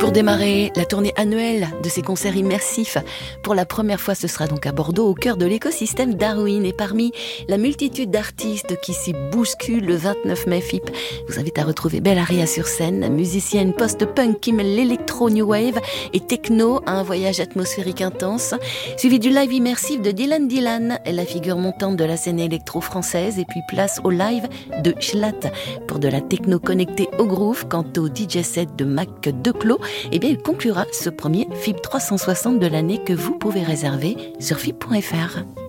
Pour démarrer la tournée annuelle de ces concerts immersifs, pour la première fois, ce sera donc à Bordeaux, au cœur de l'écosystème Darwin. Et parmi la multitude d'artistes qui s'y bousculent, le 29 mai, FIP vous invite à retrouver Belle Aria sur scène, musicienne post-punk qui mêle l'électro, new wave et techno à un voyage atmosphérique intense, suivi du live immersif de Dylan Dylan, la figure montante de la scène électro-française. Et puis place au live de Schlatt pour de la techno connectée au groove. Quant au DJ set de Mac Declos, eh bien, il conclura ce premier FIP 360 de l'année que vous pouvez réserver sur FIP.fr.